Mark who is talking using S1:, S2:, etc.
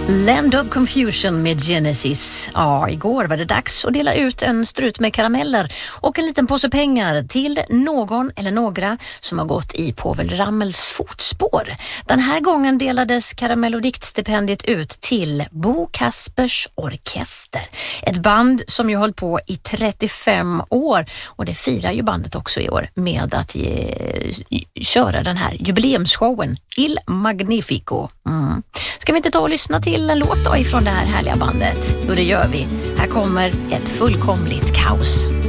S1: Land of Confusion med Genesis. Ja, igår var det dags att dela ut en strut med karameller och en liten påse pengar till någon eller några som har gått i Povel Ramels fotspår. Den här gången delades karamell- och diktstipendiet ut till Bo Kaspers Orkester. Ett band som ju höll på i 35 år, och det firar ju bandet också i år med att köra den här jubileumsshowen Il Magnifico. Ska vi inte ta och lyssna till en låt då ifrån det här härliga bandet? Jo, det gör vi. Här kommer ett fullkomligt kaos.